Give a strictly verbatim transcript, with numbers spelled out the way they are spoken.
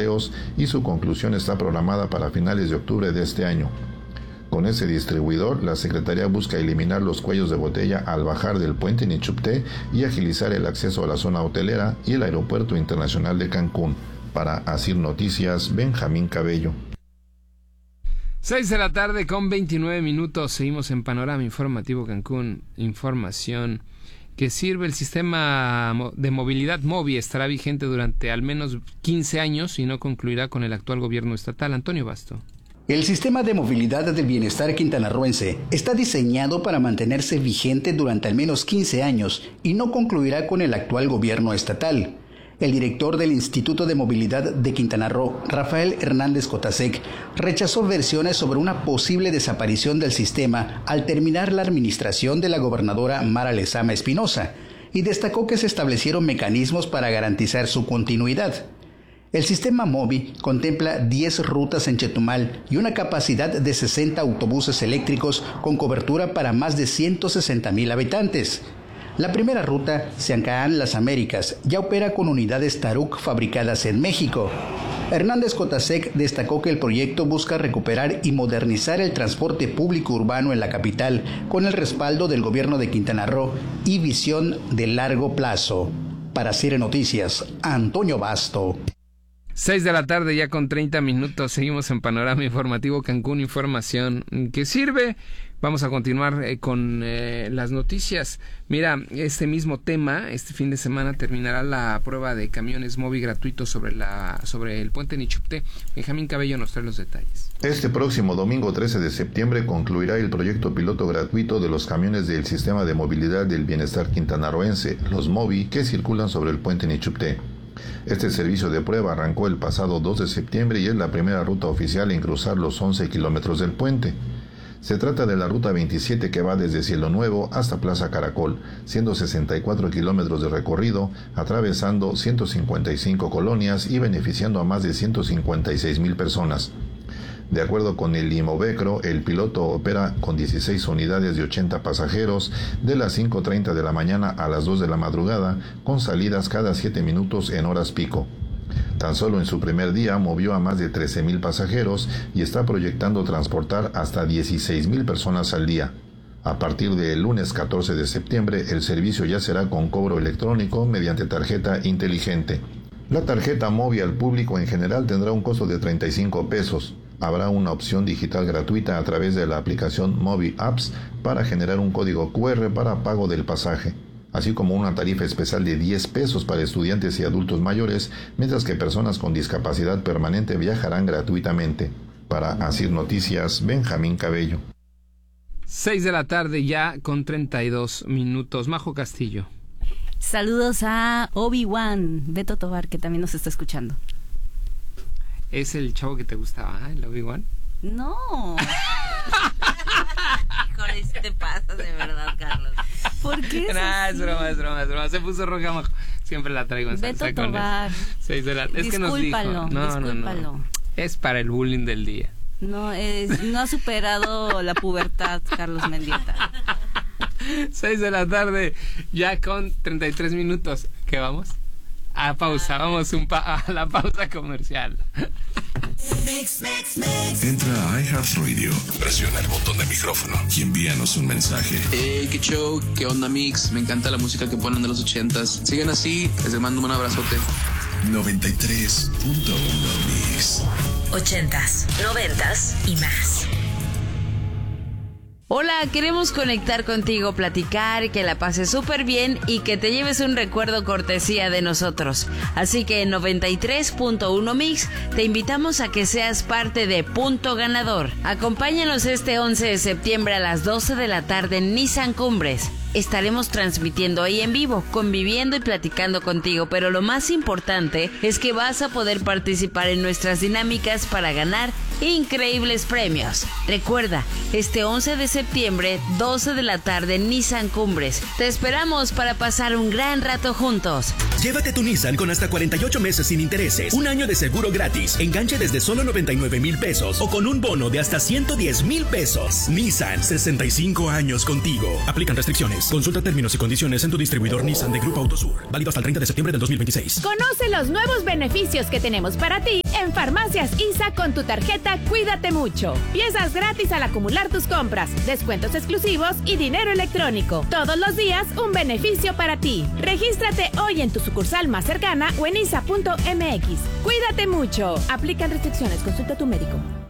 empleos y su conclusión está programada para finales de octubre de este año. Con ese distribuidor, la Secretaría busca eliminar los cuellos de botella al bajar del puente Nichupté y agilizar el acceso a la zona hotelera y el Aeropuerto Internacional de Cancún. Para Asir Noticias, Benjamín Cabello. seis de la tarde con veintinueve minutos. Seguimos en Panorama Informativo Cancún. Información que sirve. El sistema de movilidad MOVI estará vigente durante al menos quince años y no concluirá con el actual gobierno estatal. Antonio Basto. El sistema de movilidad del bienestar quintanarroense está diseñado para mantenerse vigente durante al menos quince años y no concluirá con el actual gobierno estatal. El director del Instituto de Movilidad de Quintana Roo, Rafael Hernández Cotasec, rechazó versiones sobre una posible desaparición del sistema al terminar la administración de la gobernadora Mara Lezama Espinosa y destacó que se establecieron mecanismos para garantizar su continuidad. El sistema MOVI contempla diez rutas en Chetumal y una capacidad de sesenta autobuses eléctricos con cobertura para más de ciento sesenta mil habitantes. La primera ruta, Siancán Las Américas, ya opera con unidades Taruc fabricadas en México. Hernández Cotasec destacó que el proyecto busca recuperar y modernizar el transporte público urbano en la capital con el respaldo del gobierno de Quintana Roo y visión de largo plazo. Para C I R Noticias, Antonio Basto. seis de la tarde ya con treinta minutos. Seguimos en Panorama Informativo Cancún, información que sirve. Vamos a continuar eh, con eh, las noticias. Mira, este mismo tema, este fin de semana terminará la prueba de camiones MOVI gratuitos sobre la sobre el puente Nichupté. Benjamín Cabello nos trae los detalles. Este próximo domingo trece de septiembre concluirá el proyecto piloto gratuito de los camiones del Sistema de Movilidad del Bienestar Quintanarroense, los MOVI, que circulan sobre el puente Nichupté. Este servicio de prueba arrancó el pasado dos de septiembre y es la primera ruta oficial en cruzar los once kilómetros del puente. Se trata de la ruta veintisiete que va desde Cielo Nuevo hasta Plaza Caracol, siendo sesenta y cuatro kilómetros de recorrido, atravesando ciento cincuenta y cinco colonias y beneficiando a más de ciento cincuenta y seis mil personas. De acuerdo con el Imovecro, el piloto opera con dieciséis unidades de ochenta pasajeros de las cinco treinta de la mañana a las dos de la madrugada, con salidas cada siete minutos en horas pico. Tan solo en su primer día movió a más de trece mil pasajeros y está proyectando transportar hasta dieciséis mil personas al día. A partir del lunes catorce de septiembre, el servicio ya será con cobro electrónico mediante tarjeta inteligente. La tarjeta MOVI al público en general tendrá un costo de treinta y cinco pesos. Habrá una opción digital gratuita a través de la aplicación MOVI Apps para generar un código cu erre para pago del pasaje, así como una tarifa especial de diez pesos para estudiantes y adultos mayores, mientras que personas con discapacidad permanente viajarán gratuitamente. Para Asir Noticias, Benjamín Cabello. seis de la tarde ya con treinta y dos minutos. Majo Castillo. Saludos a Obi-Wan, Beto Tobar, que también nos está escuchando. ¿Es el chavo que te gustaba, ¿eh? ¿El Obi-Wan? No. Híjole, si te pasas de verdad, Carlos. ¿Por qué es nah, así? es broma, es broma, es broma. Se puso roja, Majo. Siempre la traigo en salsa Beto con Tobar. él. Seis de la... Es que nos dijo. Discúlpalo, No, no, discúlpalo. no. Es para el bullying del día. No, es, no ha superado la pubertad, Carlos Mendieta. seis de la tarde, ya con treinta y tres minutos. ¿Qué vamos? A pausa, vamos un pa a la pausa comercial. Mix, mix, mix. Entra a iHeartRadio, presiona el botón de micrófono y envíanos un mensaje. Hey, qué show, qué onda Mix, me encanta la música que ponen de los ochentas. Sigan así, les mando un abrazote. noventa y tres punto uno Mix. Ochentas, noventas y más. Hola, queremos conectar contigo, platicar, que la pases súper bien y que te lleves un recuerdo cortesía de nosotros. Así que en noventa y tres punto uno Mix te invitamos a que seas parte de Punto Ganador. Acompáñanos este once de septiembre a las doce de la tarde en Nissan Cumbres. Estaremos transmitiendo ahí en vivo, conviviendo y platicando contigo, pero lo más importante es que vas a poder participar en nuestras dinámicas para ganar increíbles premios. Recuerda, este once de septiembre, doce de la tarde en Nissan Cumbres. Te esperamos para pasar un gran rato juntos. Llévate tu Nissan con hasta cuarenta y ocho meses sin intereses, un año de seguro gratis, enganche desde solo noventa y nueve mil pesos o con un bono de hasta ciento diez mil pesos. Nissan, sesenta y cinco años contigo. Aplican restricciones. Consulta términos y condiciones en tu distribuidor Nissan de Grupo Autosur. Válido hasta el treinta de septiembre del dos mil veintiséis. Conoce los nuevos beneficios que tenemos para ti En Farmacias I S A con tu tarjeta Cuídate Mucho. Piezas gratis al acumular tus compras, descuentos exclusivos y dinero electrónico. Todos los días un beneficio para ti. Regístrate hoy en tu sucursal más cercana o en isa punto m x. Cuídate mucho. Aplican restricciones. Consulta a tu médico.